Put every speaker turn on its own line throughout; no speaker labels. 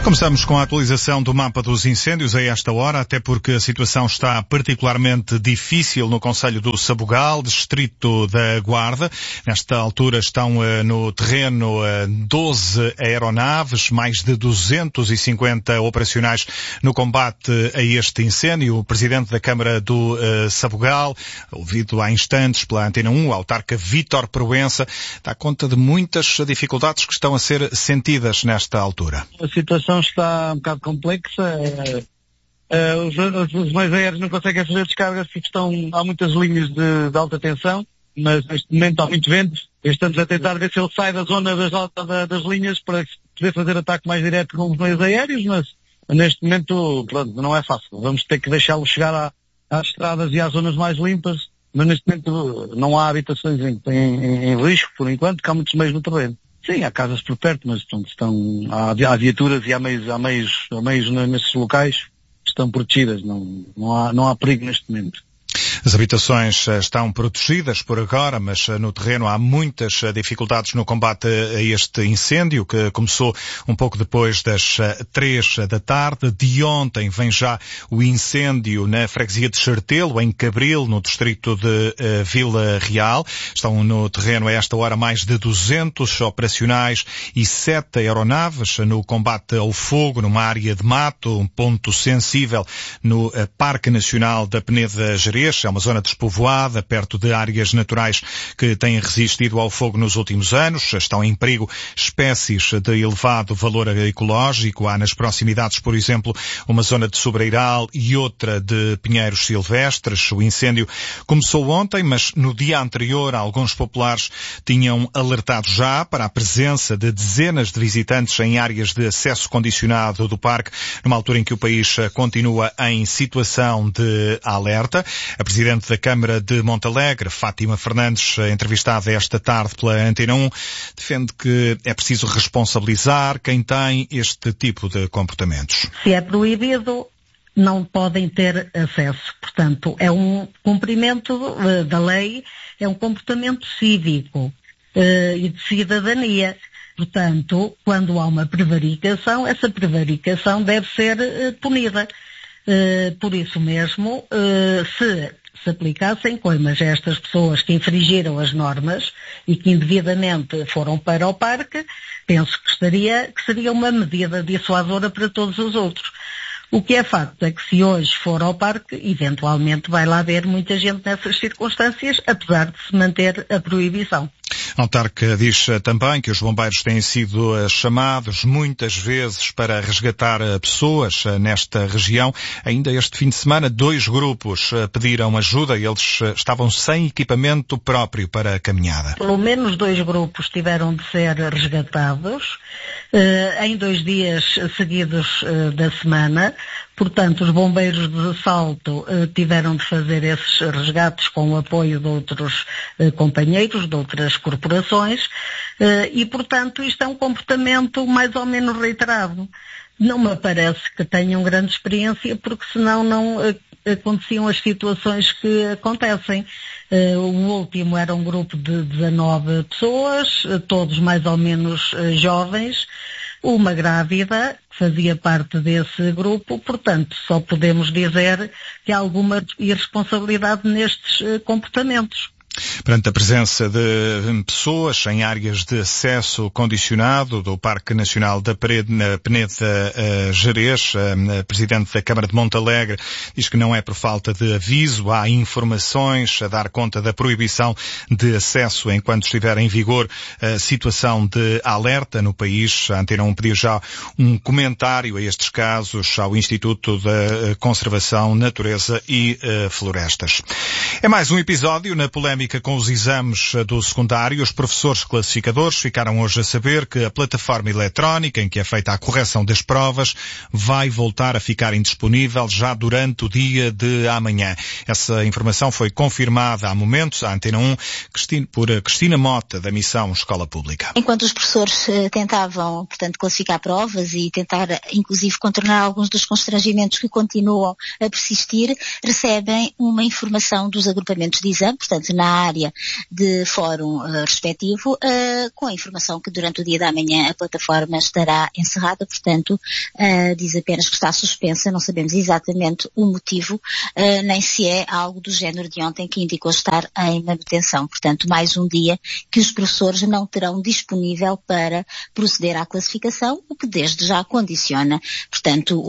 Começamos com a atualização do mapa dos incêndios a esta hora, até porque a situação está particularmente difícil no concelho do Sabugal, distrito da Guarda. Nesta altura estão no terreno 12 aeronaves, mais de 250 operacionais no combate a este incêndio. O presidente da Câmara do Sabugal, ouvido há instantes pela Antena 1, o autarca Vítor Proença, dá conta de muitas dificuldades que estão a ser sentidas nesta altura.
A situação está um bocado complexa. Os meios aéreos não conseguem fazer descargas porque há muitas linhas de alta tensão, mas neste momento há muito vento. Estamos a tentar ver se ele sai da zona das linhas para poder fazer ataque mais direto com os meios aéreos, mas neste momento, pronto, não é fácil. Vamos ter que deixá-lo chegar às estradas e às zonas mais limpas, mas neste momento não há habitações em risco, por enquanto, porque há muitos meios no terreno. Sim, há casas por perto, mas há viaturas e há meios nesses locais que estão protegidas, não há perigo neste momento.
As habitações estão protegidas por agora, mas no terreno há muitas dificuldades no combate a este incêndio, que começou um pouco depois das 3 da tarde. De ontem vem já o incêndio na freguesia de Chartelo, em Cabril, no distrito de Vila Real. Estão no terreno a esta hora mais de 200 operacionais e 7 aeronaves no combate ao fogo numa área de mato, um ponto sensível no Parque Nacional da Peneda Gerês. É uma zona despovoada, perto de áreas naturais que têm resistido ao fogo nos últimos anos. Estão em perigo espécies de elevado valor ecológico. Há nas proximidades, por exemplo, uma zona de sobreiral e outra de pinheiros silvestres. O incêndio começou ontem, mas no dia anterior alguns populares tinham alertado já para a presença de dezenas de visitantes em áreas de acesso condicionado do parque, numa altura em que o país continua em situação de alerta. A Presidente da Câmara de Montalegre, Fátima Fernandes, entrevistada esta tarde pela Antena 1, defende que é preciso responsabilizar quem tem este tipo de comportamentos.
Se é proibido, não podem ter acesso. Portanto, é um cumprimento da lei, é um comportamento cívico e de cidadania. Portanto, quando há uma prevaricação, essa prevaricação deve ser punida. Por isso mesmo, se aplicassem coimas a estas pessoas que infringiram as normas e que indevidamente foram para o parque, penso que seria uma medida dissuasora para todos os outros. O que é facto é que se hoje for ao parque, eventualmente vai lá haver muita gente nessas circunstâncias, apesar de se manter a proibição.
A autarca diz também que os bombeiros têm sido chamados muitas vezes para resgatar pessoas nesta região. Ainda este fim de semana, 2 grupos pediram ajuda e eles estavam sem equipamento próprio para a caminhada.
Pelo menos 2 grupos tiveram de ser resgatados em 2 dias seguidos da semana. Portanto, os bombeiros de Salto tiveram de fazer esses resgates com o apoio de outros companheiros, de outras corporações, e, portanto, isto é um comportamento mais ou menos reiterado. Não me parece que tenham grande experiência, porque senão não aconteciam as situações que acontecem. O último era um grupo de 19 pessoas, todos mais ou menos jovens, uma grávida que fazia parte desse grupo, portanto, só podemos dizer que há alguma irresponsabilidade nestes comportamentos.
Perante a presença de pessoas em áreas de acesso condicionado do Parque Nacional da Peneda Gerês, a Presidente da Câmara de Montalegre diz que não é por falta de aviso, há informações a dar conta da proibição de acesso enquanto estiver em vigor a situação de alerta no país. A Antena 1 pediu já um comentário a estes casos ao Instituto da Conservação, Natureza e Florestas. É mais um episódio na polémica com os exames do secundário. Os professores classificadores ficaram hoje a saber que a plataforma eletrónica em que é feita a correção das provas vai voltar a ficar indisponível já durante o dia de amanhã. Essa informação foi confirmada há momentos à Antena 1 por Cristina Mota, da Missão Escola Pública.
Enquanto os professores tentavam, portanto, classificar provas e tentar, inclusive, contornar alguns dos constrangimentos que continuam a persistir, recebem uma informação dos agrupamentos de exame, portanto, na área de fórum respectivo, com a informação que durante o dia da manhã a plataforma estará encerrada, portanto, diz apenas que está suspensa, não sabemos exatamente o motivo, nem se é algo do género de ontem que indicou estar em manutenção. Portanto, mais um dia que os professores não terão disponível para proceder à classificação, o que desde já condiciona, portanto,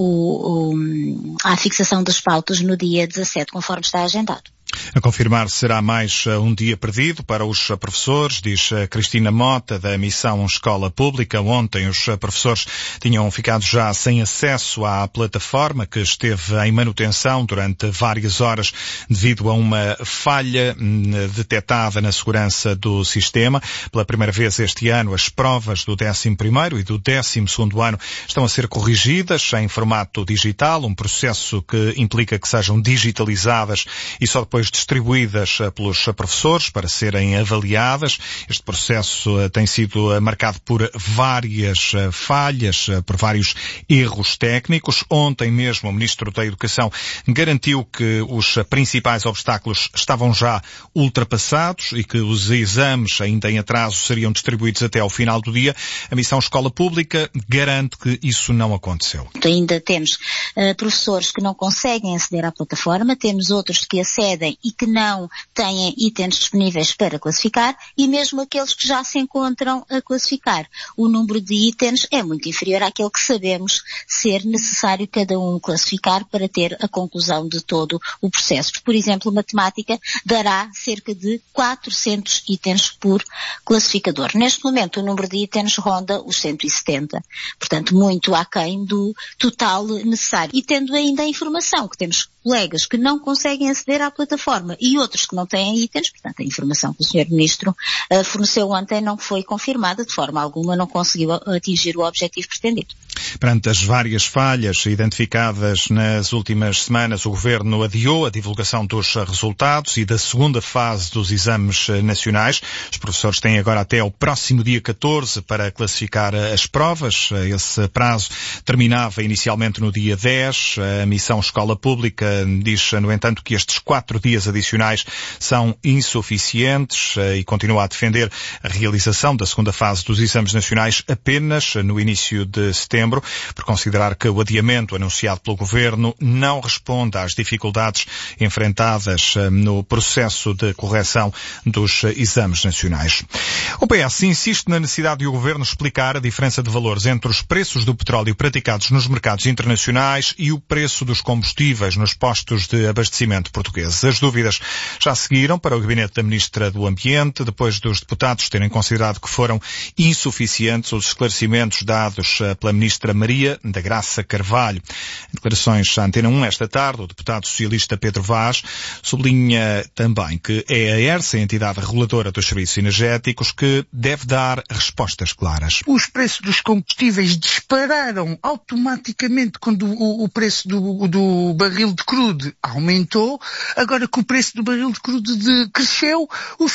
a fixação das pautas no dia 17, conforme está agendado.
A confirmar, será mais um dia perdido para os professores, diz Cristina Mota, da Missão Escola Pública. Ontem os professores tinham ficado já sem acesso à plataforma, que esteve em manutenção durante várias horas devido a uma falha detectada na segurança do sistema. Pela primeira vez este ano, as provas do 11º e do 12º ano estão a ser corrigidas em formato digital, um processo que implica que sejam digitalizadas e só depois distribuídas pelos professores para serem avaliadas. Este processo tem sido marcado por várias falhas, por vários erros técnicos. Ontem mesmo o Ministro da Educação garantiu que os principais obstáculos estavam já ultrapassados e que os exames ainda em atraso seriam distribuídos até ao final do dia. A Missão Escola Pública garante que isso não aconteceu.
Ainda temos professores que não conseguem aceder à plataforma, temos outros que acedem e que não têm itens disponíveis para classificar, e mesmo aqueles que já se encontram a classificar. O número de itens é muito inferior àquele que sabemos ser necessário cada um classificar para ter a conclusão de todo o processo. Por exemplo, matemática dará cerca de 400 itens por classificador. Neste momento o número de itens ronda os 170. Portanto, muito aquém do total necessário. E tendo ainda a informação que temos colegas que não conseguem aceder à plataforma e outros que não têm itens, portanto a informação que o Sr. Ministro forneceu ontem não foi confirmada, de forma alguma não conseguiu atingir o objetivo pretendido.
Perante as várias falhas identificadas nas últimas semanas, o Governo adiou a divulgação dos resultados e da segunda fase dos exames nacionais. Os professores têm agora até ao próximo dia 14 para classificar as provas. Esse prazo terminava inicialmente no dia 10. A Missão Escola Pública diz, no entanto, que estes 4 dias adicionais são insuficientes e continua a defender a realização da segunda fase dos exames nacionais apenas no início de setembro, por considerar que o adiamento anunciado pelo Governo não responde às dificuldades enfrentadas no processo de correção dos exames nacionais. O PS insiste na necessidade de o Governo explicar a diferença de valores entre os preços do petróleo praticados nos mercados internacionais e o preço dos combustíveis nos postos de abastecimento portugueses. As dúvidas já seguiram para o gabinete da Ministra do Ambiente, depois dos deputados terem considerado que foram insuficientes os esclarecimentos dados pela Ministra Maria da Graça Carvalho. Em declarações à Antena 1 esta tarde, o deputado socialista Pedro Vaz sublinha também que é a ERSE, a entidade reguladora dos serviços energéticos, que deve dar respostas claras.
Os preços dos combustíveis dispararam automaticamente quando o preço do barril de crude aumentou. Agora que o preço do barril de crude cresceu,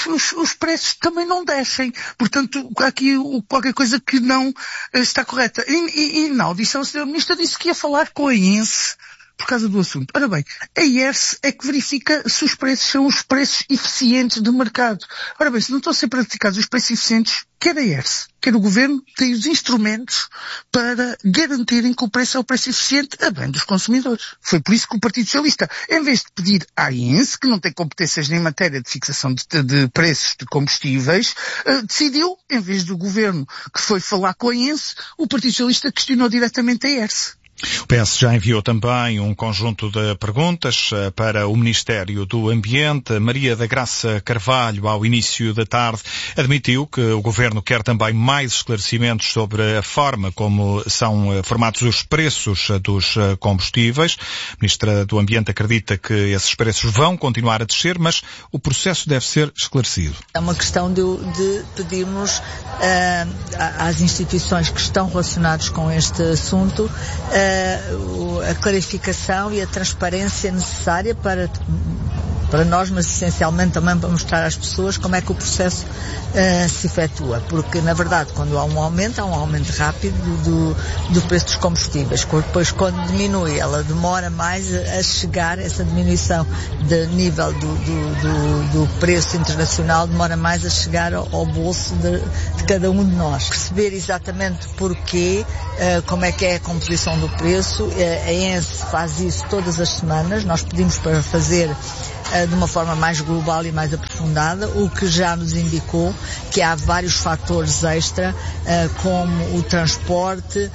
os preços também não descem. Portanto, há aqui qualquer coisa que não está correta. E na audição o Sr. Ministro disse que ia falar com a ENSE por causa do assunto. Ora bem, a ERSE é que verifica se os preços são os preços eficientes do mercado. Ora bem, se não estão a ser praticados os preços eficientes, quer a ERSE, quer o Governo, tem os instrumentos para garantirem que o preço é o preço eficiente a bem dos consumidores. Foi por isso que o Partido Socialista, em vez de pedir à ENSE, que não tem competências nem matéria de fixação de preços de combustíveis, decidiu, em vez do Governo que foi falar com a ENSE, o Partido Socialista questionou diretamente a ERSE.
O PS já enviou também um conjunto de perguntas para o Ministério do Ambiente. Maria da Graça Carvalho, ao início da tarde, admitiu que o Governo quer também mais esclarecimentos sobre a forma como são formados os preços dos combustíveis. A Ministra do Ambiente acredita que esses preços vão continuar a descer, mas o processo deve ser esclarecido.
É uma questão de pedirmos às instituições que estão relacionadas com este assunto a clarificação e a transparência necessária para para nós, mas essencialmente também para mostrar às pessoas como é que o processo se efetua, porque na verdade quando há um aumento rápido do preço dos combustíveis, depois quando diminui, ela demora mais a chegar, essa diminuição de nível do preço internacional demora mais a chegar ao bolso de cada um de nós. Perceber exatamente porquê, como é que é a composição do preço, a ENSE faz isso todas as semanas, nós pedimos para fazer de uma forma mais global e mais aprofundada, o que já nos indicou que há vários fatores extra, como o transporte,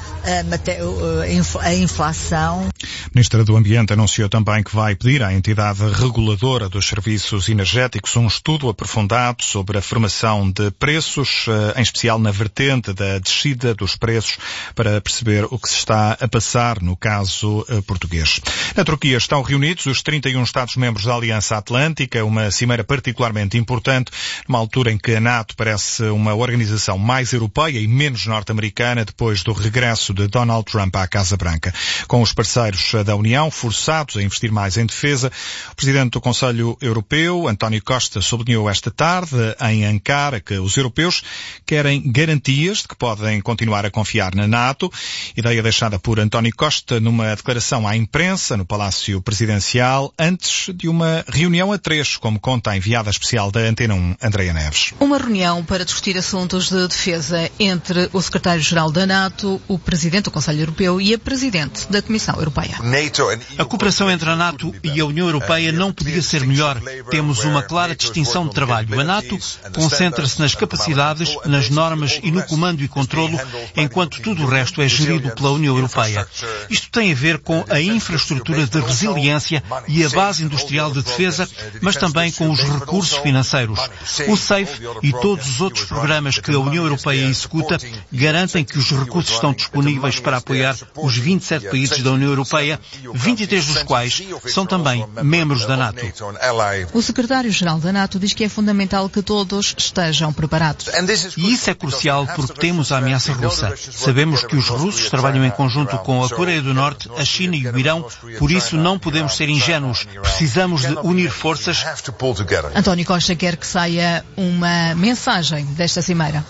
a inflação.
A Ministra do Ambiente anunciou também que vai pedir à entidade reguladora dos serviços energéticos um estudo aprofundado sobre a formação de preços, em especial na vertente da descida dos preços, para perceber o que se está a passar no caso português. Na Turquia estão reunidos os 31 Estados-membros da Aliança Atlântica, uma cimeira particularmente importante, numa altura em que a NATO parece uma organização mais europeia e menos norte-americana depois do regresso de Donald Trump à Casa Branca. Com os parceiros da União forçados a investir mais em defesa, o Presidente do Conselho Europeu, António Costa, sublinhou esta tarde em Ankara que os europeus querem garantias de que podem continuar a confiar na NATO, ideia deixada por António Costa numa declaração à imprensa no Palácio Presidencial antes de uma reunião a três, como conta a enviada especial da Antena 1, Andreia Neves.
Uma reunião para discutir assuntos de defesa entre o secretário-geral da NATO, o Presidente do Conselho Europeu e a Presidente da Comissão Europeia.
A cooperação entre a NATO e a União Europeia não podia ser melhor. Temos uma clara distinção de trabalho. A NATO concentra-se nas capacidades, nas normas e no comando e controlo, enquanto tudo o resto é gerido pela União Europeia. Isto tem a ver com a infraestrutura de resiliência e a base industrial de defesa, mas também com os recursos financeiros. O SAFE e todos os outros programas que a União Europeia executa garantem que os recursos estão disponíveis para apoiar os 27 países da União Europeia, 23 dos quais são também membros da NATO.
O secretário-geral da NATO diz que é fundamental que todos estejam preparados.
E isso é crucial porque temos a ameaça russa. Sabemos que os russos trabalham em conjunto com a Coreia do Norte, a China e o Irão, por isso não podemos ser ingênuos. Precisamos de unir forças.
António Costa quer que saia uma mensagem desta cimeira.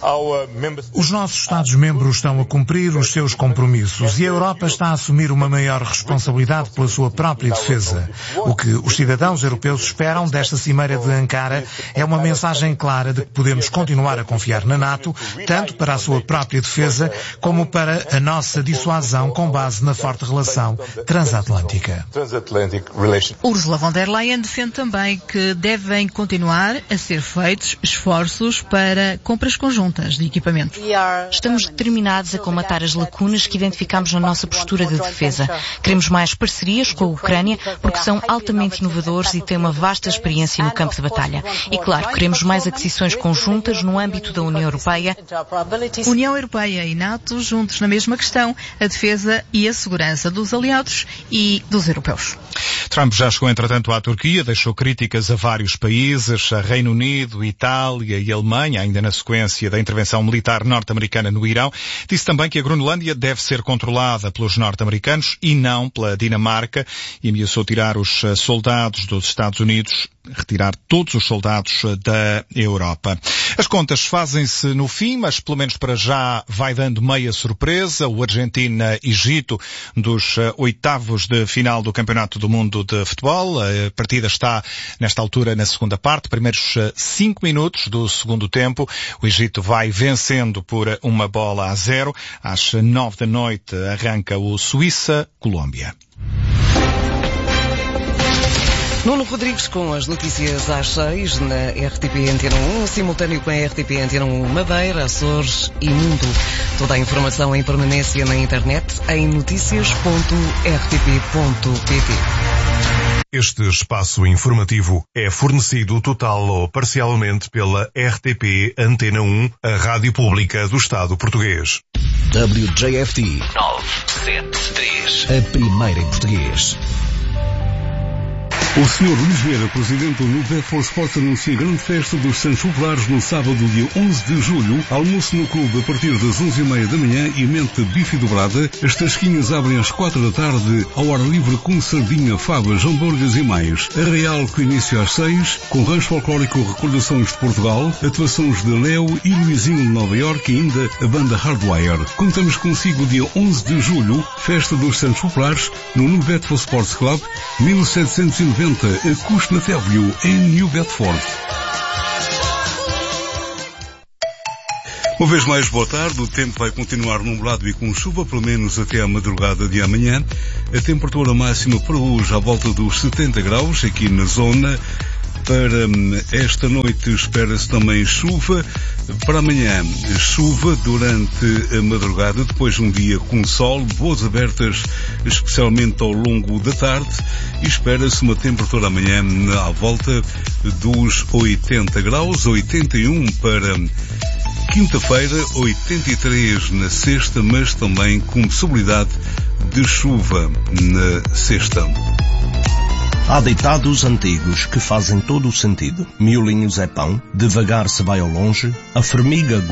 Os nossos Estados-membros estão a cumprir os seus compromissos e a Europa está a assumir uma maior responsabilidade pela sua própria defesa. O que os cidadãos europeus esperam desta cimeira de Ankara é uma mensagem clara de que podemos continuar a confiar na NATO, tanto para a sua própria defesa como para a nossa dissuasão com base na forte relação transatlântica.
Ursula von der Leyen defende também que devem continuar a ser feitos esforços para compras conjuntas de equipamento.
Estamos determinados a combater as lacunas que identificamos na nossa postura de defesa. Queremos mais parcerias com a Ucrânia porque são altamente inovadores e têm uma vasta experiência no campo de batalha. E claro, queremos mais aquisições conjuntas no âmbito da União Europeia.
União Europeia e NATO juntos na mesma questão, a defesa e a segurança dos aliados e dos europeus.
Trump já chegou, entretanto, à Turquia, deixou críticas a vários países, a Reino Unido, Itália e Alemanha, ainda na sequência da intervenção militar norte-americana no Irão. Disse também que a Groenlândia deve ser controlada pelos norte-americanos e não pela Dinamarca e ameaçou tirar os soldados dos Estados Unidos, retirar todos os soldados da Europa. As contas fazem-se no fim, mas pelo menos para já vai dando meia surpresa. O Argentina-Egito dos oitavos de final do Campeonato do Mundo de Futebol. A partida está, nesta altura, na segunda parte. Primeiros 5 minutos do segundo tempo. O Egito vai vencendo por 1-0. Às 9 da noite arranca o Suíça-Colômbia.
Nuno Rodrigues com as notícias às 6 na RTP Antena 1, simultâneo com a RTP Antena 1 Madeira, Açores e Mundo. Toda a informação em permanência na internet em noticias.rtp.pt.
Este espaço informativo é fornecido total ou parcialmente pela RTP Antena 1, a rádio pública do Estado português.
WJFT 973, a primeira em português.
O Sr. Luís Vieira, presidente do Nubet for Sports, anuncia a grande festa dos Santos Populares no sábado, dia 11 de julho. Almoço no clube a partir das 11h30 da manhã e mente bife dobrada. As tasquinhas abrem às 4 da tarde, ao ar livre com sardinha, favas, hambúrgueres e mais. Arraial com início às 6, com rancho folclórico Recordações de Portugal, atuações de Léo e Luizinho de Nova Iorque e ainda a banda Hardwire. Contamos consigo dia 11 de julho, festa dos Santos Populares, no Nubet for Sports Club, 1790, a Cusnatévio, em New Bedford. Uma vez mais, boa tarde. O tempo vai continuar nublado e com chuva, pelo menos até à madrugada de amanhã. A temperatura máxima para hoje à volta dos 70 graus, aqui na zona. Para esta noite espera-se também chuva. Para amanhã, chuva durante a madrugada, depois um dia com sol, boas abertas, especialmente ao longo da tarde, e espera-se uma temperatura amanhã à volta dos 80 graus, 81 para quinta-feira, 83 na sexta, mas também com possibilidade de chuva na sexta.
Há ditados antigos que fazem todo o sentido. Miolinhos é pão, devagar se vai ao longe, a formiga